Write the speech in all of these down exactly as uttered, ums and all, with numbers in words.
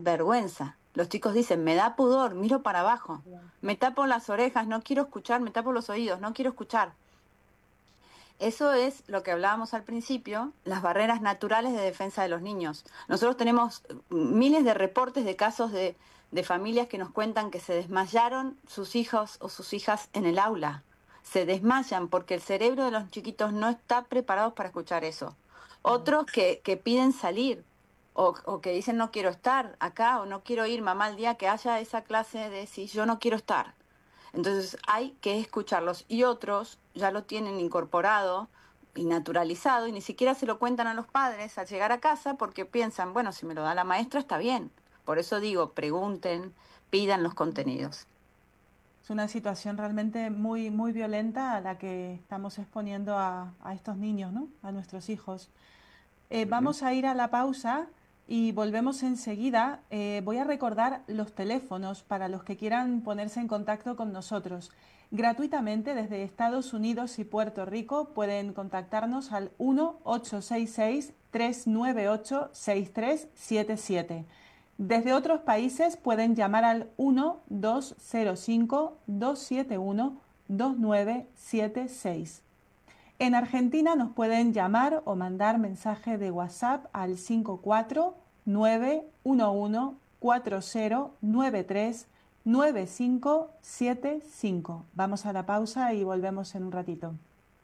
vergüenza. Los chicos dicen, me da pudor, miro para abajo, me tapo las orejas, no quiero escuchar, me tapo los oídos, no quiero escuchar. Eso es lo que hablábamos al principio, las barreras naturales de defensa de los niños. Nosotros tenemos miles de reportes de casos de, de familias que nos cuentan que se desmayaron sus hijos o sus hijas en el aula. Se desmayan porque el cerebro de los chiquitos no está preparado para escuchar eso. Otros que, que piden salir o, o que dicen no quiero estar acá o no quiero ir, mamá, el día que haya esa clase de si yo no quiero estar. Entonces hay que escucharlos y otros ya lo tienen incorporado y naturalizado y ni siquiera se lo cuentan a los padres al llegar a casa porque piensan, bueno, si me lo da la maestra está bien. Por eso digo, pregunten, pidan los contenidos. Es una situación realmente muy, muy violenta a la que estamos exponiendo a, a estos niños, ¿no? A nuestros hijos. Eh, Ujú. vamos a ir a la pausa y volvemos enseguida. Eh, voy a recordar los teléfonos para los que quieran ponerse en contacto con nosotros. Gratuitamente desde Estados Unidos y Puerto Rico pueden contactarnos al uno ocho seis seis, tres nueve ocho, seis tres siete siete. Desde otros países pueden llamar al uno dos cero cinco, dos siete uno, dos nueve siete seis. En Argentina nos pueden llamar o mandar mensaje de WhatsApp al cinco cuatro nueve uno uno cuatro cero nueve tres nueve cinco siete cinco. Vamos a la pausa y volvemos en un ratito.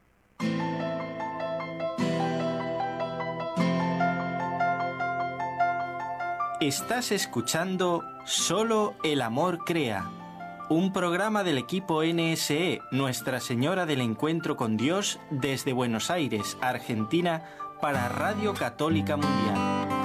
Estás escuchando Solo el amor crea, un programa del equipo N S E, Nuestra Señora del Encuentro con Dios, desde Buenos Aires, Argentina, para Radio Católica Mundial.